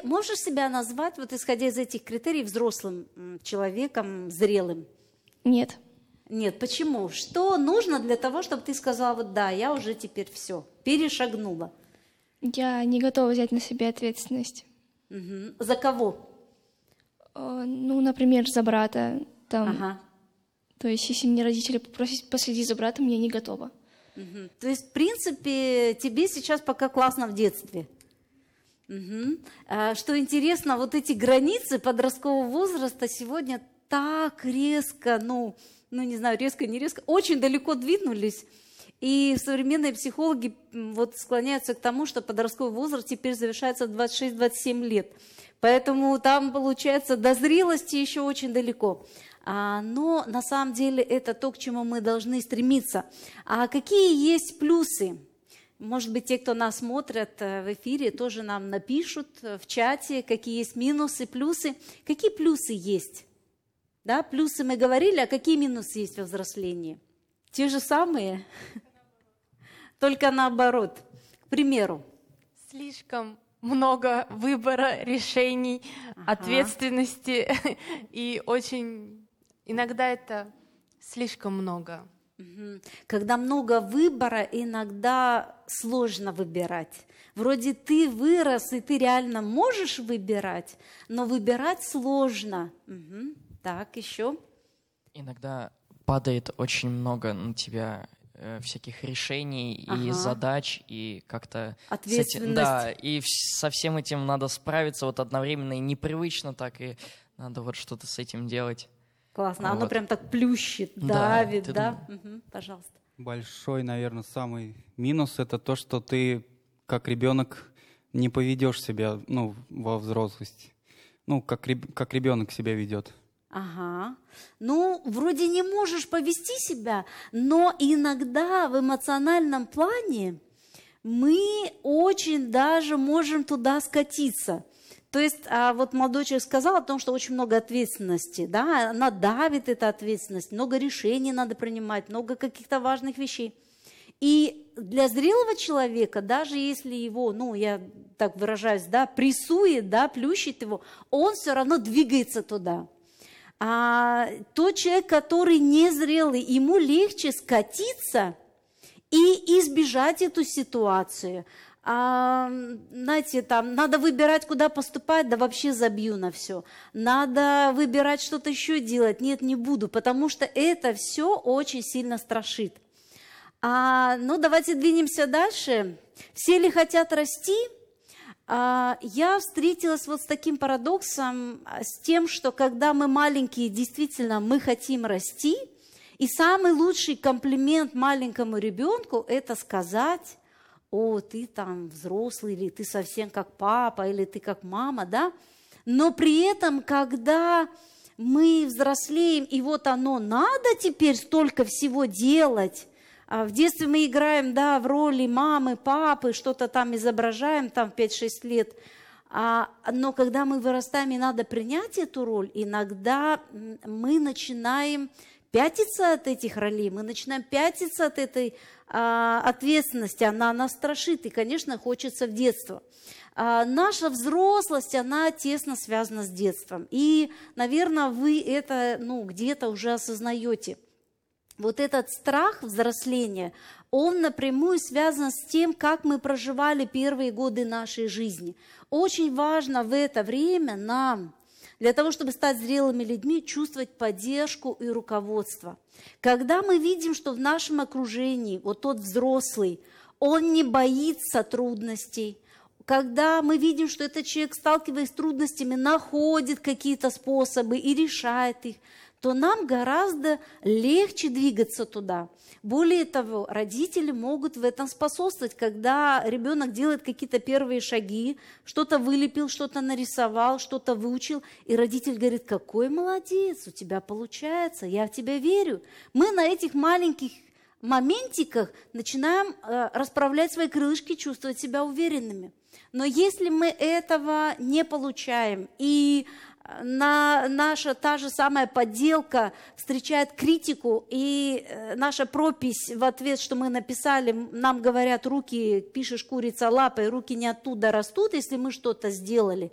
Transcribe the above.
можешь себя назвать, вот исходя из этих критериев, взрослым человеком, зрелым? Нет. Нет, почему? Что нужно для того, чтобы ты сказала, вот да, я уже теперь все, перешагнула? Я не готова взять на себя ответственность. Угу. За кого? Ну, например, за брата. Там. Ага. То есть, если мне родители попросят последить за братом, я не готова. Угу. То есть, в принципе, тебе сейчас пока классно в детстве. Угу. Что интересно, вот эти границы подросткового возраста сегодня так резко, не знаю, резко, не резко, очень далеко двинулись. И современные психологи вот склоняются к тому, что подростковый возраст теперь завершается в 26-27 лет. Поэтому там, получается, до зрелости еще очень далеко. Но на самом деле это то, к чему мы должны стремиться. А какие есть плюсы? Может быть, те, кто нас смотрят в эфире, тоже нам напишут в чате, какие есть минусы, плюсы. Какие плюсы есть? Да, плюсы мы говорили, а какие минусы есть во взрослении? Те же самые, только наоборот. К примеру. Слишком много выбора, решений, ответственности, и очень иногда это слишком много. Когда много выбора, иногда сложно выбирать. Вроде ты вырос, и ты реально можешь выбирать, но выбирать сложно. Так, еще? Иногда падает очень много на тебя всяких решений и задач, и как-то... Ответственность. Да, и со всем этим надо справиться вот одновременно, и непривычно так, и надо вот что-то с этим делать. Классно, оно прям так плющит, давит, да? Пожалуйста. Большой, наверное, самый минус – это то, что ты, как ребенок, не поведешь себя, во взрослости. Как ребенок себя ведет. Ага. Вроде не можешь повести себя, но иногда в эмоциональном плане мы очень даже можем туда скатиться. То есть, вот молодой человек сказал о том, что очень много ответственности, да, она давит, эта ответственность, много решений надо принимать, много каких-то важных вещей. И для зрелого человека, даже если его, я так выражаюсь, да, прессует, да, плющит его, он все равно двигается туда. А тот человек, который незрелый, ему легче скатиться и избежать эту ситуацию. Знаете, там надо выбирать, куда поступать, да вообще забью на все. Надо выбирать что-то еще делать, нет, не буду, потому что это все очень сильно страшит. Давайте двинемся дальше. Все ли хотят расти? Я встретилась вот с таким парадоксом, с тем, что когда мы маленькие, действительно, мы хотим расти, и самый лучший комплимент маленькому ребенку – это сказать: «О, ты там взрослый», или «ты совсем как папа», или «ты как мама», да? Но при этом, когда мы взрослеем, и вот оно надо теперь столько всего делать. В детстве мы играем, да, в роли мамы, папы, что-то там изображаем, там в 5-6 лет. Но когда мы вырастаем и надо принять эту роль, иногда мы начинаем пятиться от этих ролей, мы начинаем пятиться от этой ответственности, она нас страшит, и, конечно, хочется в детство. Наша взрослость, она тесно связана с детством. И, наверное, вы это где-то уже осознаете. Вот этот страх взросления, он напрямую связан с тем, как мы проживали первые годы нашей жизни. Очень важно в это время нам, для того, чтобы стать зрелыми людьми, чувствовать поддержку и руководство. Когда мы видим, что в нашем окружении вот тот взрослый, он не боится трудностей, когда мы видим, что этот человек, сталкиваясь с трудностями, находит какие-то способы и решает их, то нам гораздо легче двигаться туда. Более того, родители могут в этом способствовать, когда ребенок делает какие-то первые шаги, что-то вылепил, что-то нарисовал, что-то выучил, и родитель говорит: какой молодец, у тебя получается, я в тебя верю. Мы на этих маленьких моментиках начинаем расправлять свои крылышки, чувствовать себя уверенными. Но если мы этого не получаем, и наша та же самая подделка встречает критику, и наша пропись в ответ, что мы написали, нам говорят: руки, пишешь курица лапой, руки не оттуда растут, если мы что-то сделали,